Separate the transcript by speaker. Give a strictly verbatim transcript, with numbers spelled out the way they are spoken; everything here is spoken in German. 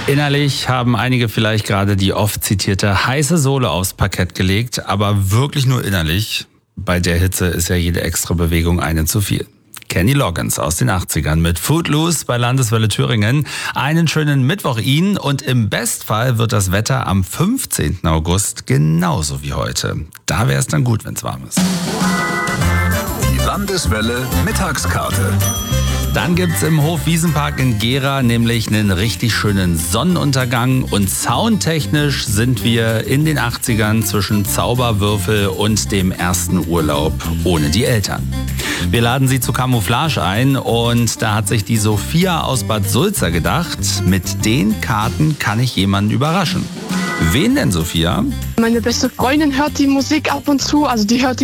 Speaker 1: Innerlich haben einige vielleicht gerade die oft zitierte heiße Sohle aufs Parkett gelegt, aber wirklich nur innerlich. Bei der Hitze ist ja jede extra Bewegung eine zu viel. Kenny Loggins aus den achtzigern mit Footloose bei Landeswelle Thüringen. Einen schönen Mittwoch Ihnen und im Bestfall wird das Wetter am fünfzehnten August genauso wie heute. Da wäre es dann gut, wenn es warm ist.
Speaker 2: Die Landeswelle Mittagskarte.
Speaker 1: Dann gibt's im Hofwiesenpark in Gera nämlich einen richtig schönen Sonnenuntergang und soundtechnisch sind wir in den achtzigern zwischen Zauberwürfel und dem ersten Urlaub ohne die Eltern. Wir laden Sie zu Camouflage ein und da hat sich die Sophia aus Bad Sulza gedacht, mit den Karten kann ich jemanden überraschen. Wen denn, Sophia?
Speaker 3: Meine beste Freundin hört die Musik ab und zu, also die hört